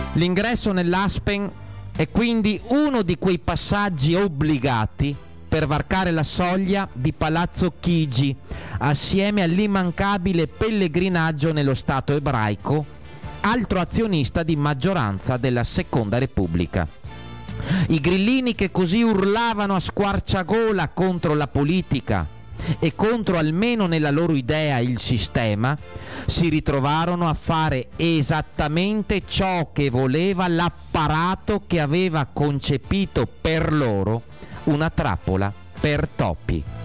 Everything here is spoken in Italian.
L'ingresso nell'Aspen è quindi uno di quei passaggi obbligati per varcare la soglia di Palazzo Chigi, assieme all'immancabile pellegrinaggio nello Stato ebraico, altro azionista di maggioranza della Seconda Repubblica. I grillini che così urlavano a squarciagola contro la politica e contro, almeno nella loro idea, il sistema, si ritrovarono a fare esattamente ciò che voleva l'apparato che aveva concepito per loro una trappola per topi.